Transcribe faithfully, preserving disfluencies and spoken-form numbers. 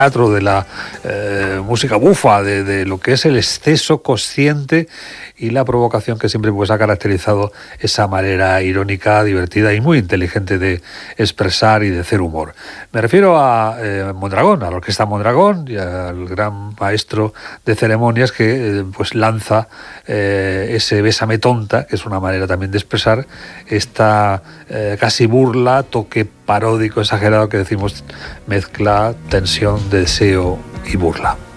teatro, de la eh, música bufa, de, de lo que es el exceso consciente y la provocación que siempre pues ha caracterizado esa manera irónica, divertida y muy inteligente de expresar y de hacer humor. Me refiero a eh, Mondragón, a la Orquesta Mondragón y al gran maestro de ceremonias que eh, pues lanza eh, ese Bésame tonta, que es una manera también de expresar esta eh, casi burla, toque paródico, exagerado, que decimos mezcla tensión, deseo y burla.